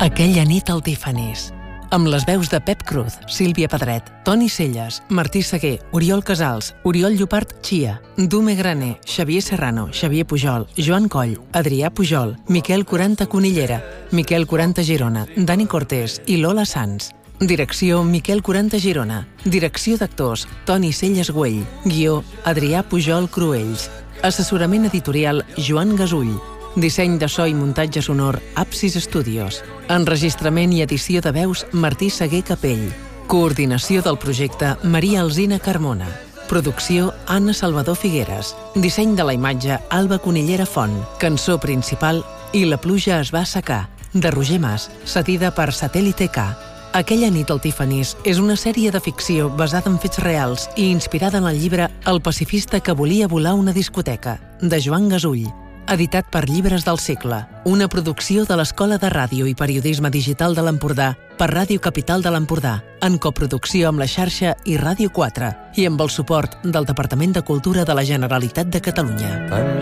Aquella nit al Tiffany's, amb les veus de Pep Cruz, Sílvia Pedret, Toni Celles, Martí Seguer, Oriol Casals, Oriol Llopart Chia, Dume Graner, Xavier Serrano, Xavier Pujol, Joan Coll, Adrià Pujol, Miquel 40 Conillera, Miquel 40 Girona, Dani Cortés i Lola Sanz. Direcció Miquel 40 Girona. Direcció d'actors Toni Celles Güell. Guió Adrià Pujol Cruells. Assessorament editorial Joan Gasull. Disseny de so i muntatge sonor Apsis Studios. Enregistrament i edició de veus Martí Seguer Capell. Coordinació del projecte Maria Alsina Carmona. Producció Anna Salvador Figueres. Disseny de la imatge Alba Conillera Font. Cançó principal I la pluja es va assecar, de Roger Mas, cedida per Satèl·lite K. Aquella nit al Tiffany's és una sèrie de ficció basada en fets reals i inspirada en el llibre El pacifista que volia volar una discoteca, de Joan Gasull. Editat per Llibres del Segle, una producció de l'Escola de Ràdio i Periodisme Digital de l'Empordà per Ràdio Capital de l'Empordà, en coproducció amb la xarxa i Ràdio 4 i amb el suport del Departament de Cultura de la Generalitat de Catalunya.